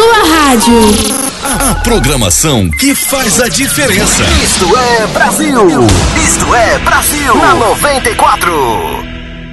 sua rádio. A programação que faz a diferença. Isto é Brasil. Isto é Brasil. Na 94.